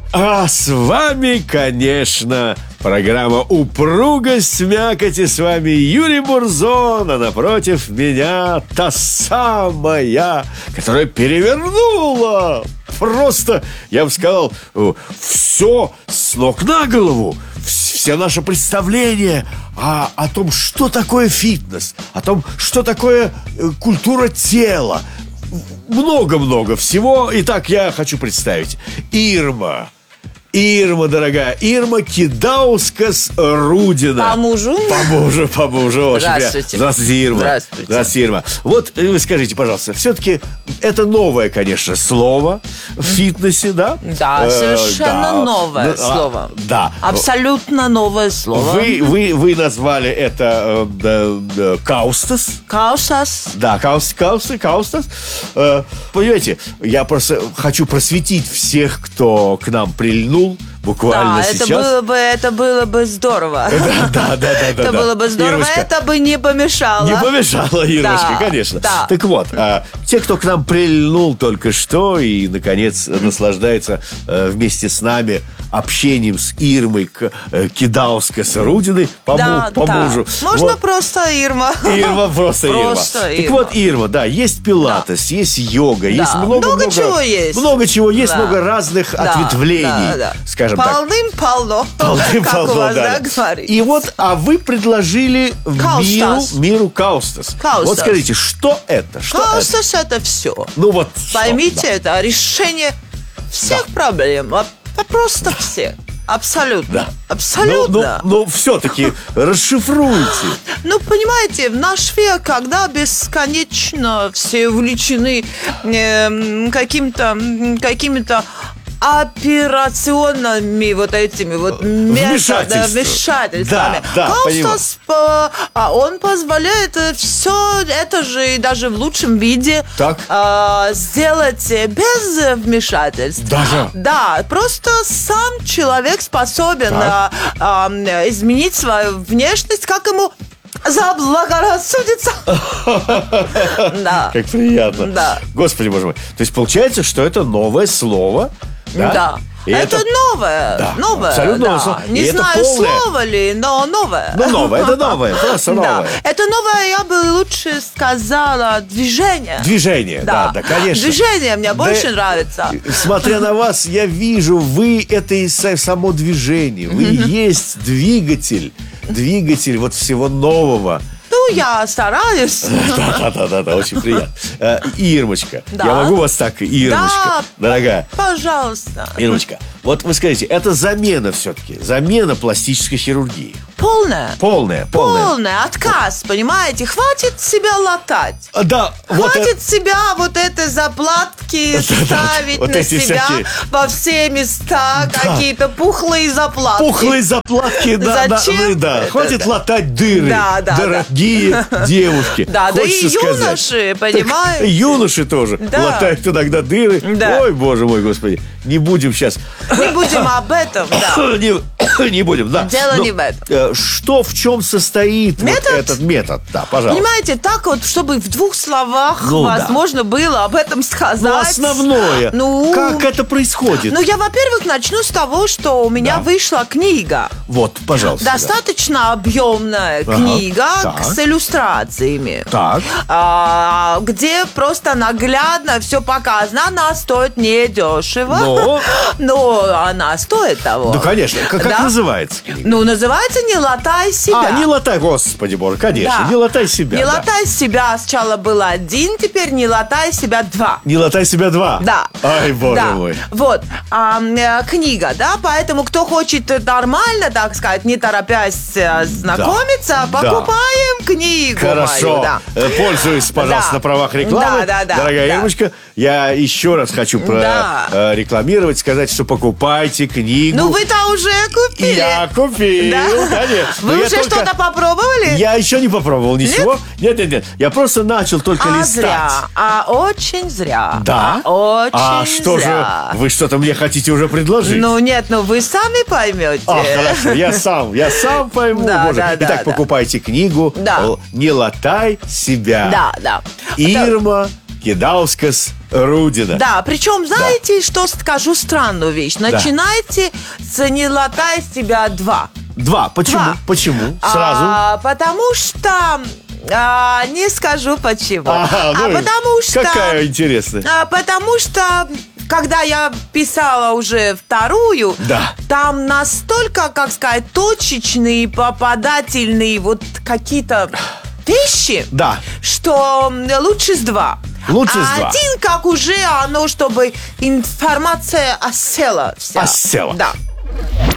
А с вами, конечно, программа «Упругость мякоти». С вами Юрий Бурзон, а напротив меня та самая, которая перевернула просто, я бы сказал, все с ног на голову. Все наше представление о том, что такое фитнес, о том, что такое культура тела. Много-много всего. Итак, я хочу представить Ирма, дорогая, Ирма Кидаускас-Рудина. По мужу? По мужу. Здравствуйте. Здравствуйте, Ирма. Здравствуйте. Ирма. Вот вы скажите, пожалуйста, все-таки это новое, конечно, слово в фитнесе, да? Да, совершенно новое слово. Да. Абсолютно новое слово. Вы назвали это каустас. Каустас. Да, каустас. Понимаете, я просто хочу просветить всех, кто к нам прильнул буквально сейчас. Это было бы здорово. Да. Это было бы здорово, Ирочка, это бы не помешало. Не помешало, Ирочка, конечно. Да. Так вот, те, кто к нам прильнул только что и, наконец, наслаждается вместе с нами общением с Ирмой Кидаускас-Рудиной по мужу. Можно вот. Просто Ирма. Просто Ирма. Так вот, Ирма, да, есть пилатес, есть йога, есть много чего есть. Много чего есть, много разных ответвлений, скажем так. Полным-полно. Как у вас, да, говорится. И вот, вы предложили миру каустас. Вот скажите, что это? Каустас – это все. Ну вот. Поймите, это решение всех проблем. Просто всех. Абсолютно. Да. Абсолютно. Но все-таки расшифруйте. Ну, понимаете, в наш век, когда бесконечно все увлечены какими-то операционными вот этими вот вмешательствами. Каустас, он позволяет все это же и даже в лучшем виде сделать без вмешательств. Даже? Да, просто сам человек способен изменить свою внешность, как ему заблагорассудится. Да. Как приятно. Да. Господи, боже мой. То есть получается, что это новое слово. Да. Это новое. Да, новое. Абсолютно новое слово. Не знаю, слово ли, но новое. Ну, новое, это новое, просто новое. Да. Это новое, я бы лучше сказала, движение. Движение, да, конечно. Движение мне больше нравится. Смотря на вас, я вижу, вы это и само движение. Вы есть двигатель вот всего нового. Ну, я стараюсь. Да, очень приятно. Ирмочка, я могу вас так, Ирмочка, дорогая? Пожалуйста. Ирмочка, вот вы скажите, это замена все-таки, замена пластической хирургии. Полная. Отказ, понимаете? Хватит себя латать. Да. Хватит себя вот это заплатки ставить на себя во все места, какие-то пухлые заплатки. Пухлые заплатки, да. Хватит латать дыры. Дорогие девушки. Да и юноши, понимаете? Юноши тоже латают иногда дыры. Ой, боже мой, господи. Не будем сейчас. Не будем об этом, да. Не будем, да. Дело не в этом. В чем состоит этот метод? Да, пожалуйста. Понимаете, так вот, чтобы в двух словах возможно было об этом сказать. Основное. Как это происходит? Я, во-первых, начну с того, что у меня вышла книга. Вот, пожалуйста. Достаточно объемная книга с иллюстрациями. Так. Где просто наглядно все показано. Она стоит недешево. Но она стоит того. Ну, конечно. Как называется книга? Называется «Не латай себя». Не латай, господи боже, конечно. Не латай себя. Не латай себя. Сначала было 1, теперь не латай себя 2. Не латай себя 2? Да. Ай, боже мой. Вот. Книга, поэтому кто хочет нормально, так сказать, не торопясь знакомиться, покупаем книгу. Хорошо. Мою, Пользуюсь, пожалуйста, на правах рекламы. Дорогая Ирмочка, я еще раз хочу прорекламировать, сказать, что покупайте книгу. Вы-то уже купили. Я купил, конечно. Вы уже что-то попробовали? Я еще не попробовал ничего. Нет. Я просто начал только листать. Зря. Очень зря. Да? Очень что же, вы что-то мне хотите уже предложить? Нет, вы сами поймете. Хорошо, я сам пойму. Итак, покупайте книгу «Не латай себя». Да. Ирма кидаускас Рудина. Да, причем, знаете, что скажу странную вещь? Начинайте с «не латай с тебя два». Почему? Два. Почему? Сразу? Потому что... не скажу почему. Потому что... Какая интересная. Потому что... Когда я писала уже вторую, там настолько, как сказать, точечные, попадательные вот какие-то вещи, что лучше с два. Один, как уже оно, чтобы информация осела вся. Осела. Да.